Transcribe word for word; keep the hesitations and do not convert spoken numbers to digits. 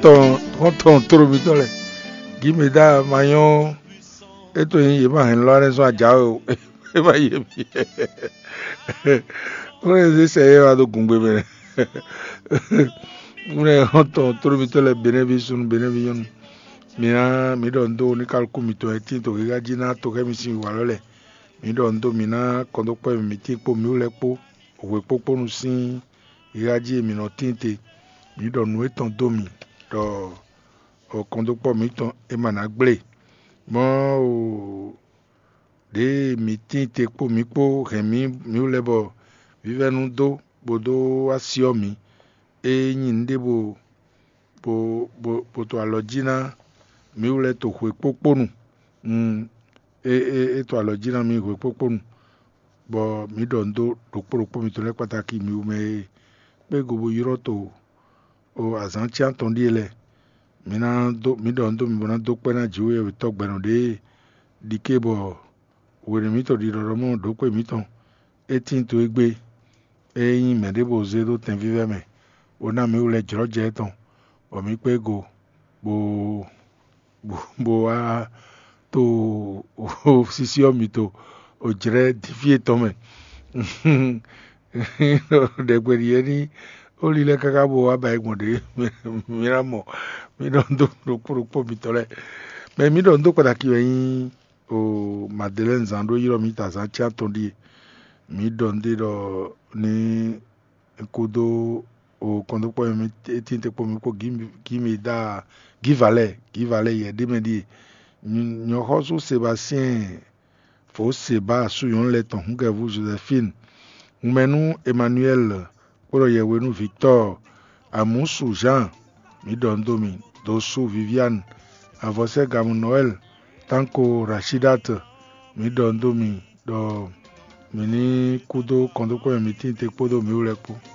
ton ton toro mi tole gi me da mayon eto yin ye ma hen lo re so aja o e ma ye mi o re se ye wa do gungbe me ure ton toro mi tole benevi sun benevi yon mi na mi do ndo ni kalku mi to eti to ga jina to ke mi si wa lole mi do ndo mi na kondo po mi ti po mi ule po owe popo nu sin iraji mi no tinte mi do nu eton do mi do o kondo po mi ton e mana gble mo o de mi tinte po mi po re mi mi ule bo vive nu do bodo asio mi e yin de bo bo bo bo to alojina mi ule to hwe popo nu mm e e e to alojina mi hwe popo nu bo mi do ndo dokporopo mi to le pataki mi ume pe gobo yiro to o azanti antondi ele mi na do mi do ndo mi bona do pe na jiwe we to gbenu de dike bo were mi to di ro mo do pe mi ton eighteen to egbe eyin me de bo zero ten vive me ona mi ule jro je ton o mi pe go bo bo bo a to o sisi o mi to o jre divie to me de gberie ni o li le kaka bo aba egbon de mi ra mo mi don do do puro po mi tole me mi don do pataki yin o Madeleine Zando yiro mi ta za cha tondi mi don de do ni kodo o kondo po mi tinte po mi ko gi mi da gi vale gi vale ye de me di nyo hoso Sébastien fo seba su yon leton hunga vous Joséphine menu Emmanuel poro ye wenu Victor Amusu Jean mi don domi dosu Viviane avose gamu Noël tanko Rashidat mi don domi do mini kudo kondo ko mi tinte podo mi ulepo